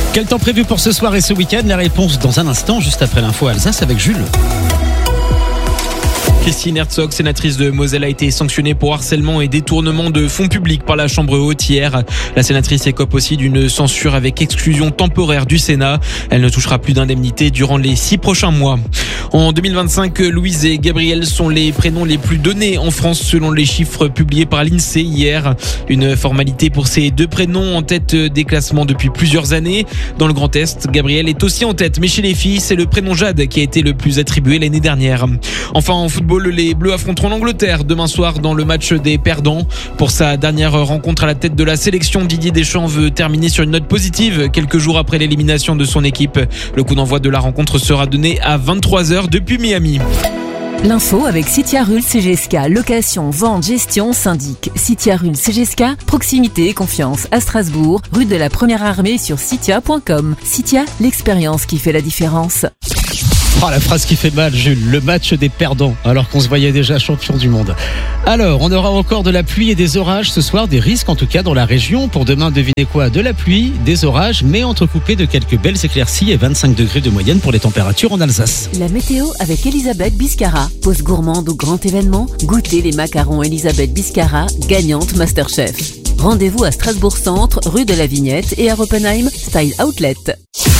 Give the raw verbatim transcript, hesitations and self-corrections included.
Quel temps prévu pour ce soir et ce week-end? La réponse dans un instant, juste après l'info Alsace avec Jules. Christine Herzog, sénatrice de Moselle, a été sanctionnée pour harcèlement et détournement de fonds publics par la Chambre haute hier. La sénatrice écope aussi d'une censure avec exclusion temporaire du Sénat. Elle ne touchera plus d'indemnité durant les six prochains mois. En deux mille vingt-cinq, Louise et Gabriel sont les prénoms les plus donnés en France selon les chiffres publiés par l'INSEE hier. Une formalité pour ces deux prénoms en tête des classements depuis plusieurs années. Dans le Grand Est, Gabriel est aussi en tête, mais chez les filles, c'est le prénom Jade qui a été le plus attribué l'année dernière. Enfin, en football, les Bleus affronteront l'Angleterre demain soir dans le match des perdants. Pour sa dernière rencontre à la tête de la sélection, Didier Deschamps veut terminer sur une note positive quelques jours après l'élimination de son équipe. Le coup d'envoi de la rencontre sera donné à vingt-trois heures depuis Miami. L'info avec Citia Rul C G S K, location, vente, gestion, syndic. Citia Rul C G S K, proximité et confiance à Strasbourg, rue de la Première Armée sur citia point com. Citia, l'expérience qui fait la différence. Oh, la phrase qui fait mal, Jules, le match des perdants, alors qu'on se voyait déjà champion du monde. Alors, on aura encore de la pluie et des orages ce soir, des risques en tout cas dans la région. Pour demain, devinez quoi? De la pluie, des orages, mais entrecoupés de quelques belles éclaircies et vingt-cinq degrés de moyenne pour les températures en Alsace. La météo avec Elisabeth Biscara. Pause gourmande au grand événement, goûtez les macarons Elisabeth Biscara, gagnante Masterchef. Rendez-vous à Strasbourg Centre, rue de la Vignette et à Oppenheim, Style Outlet.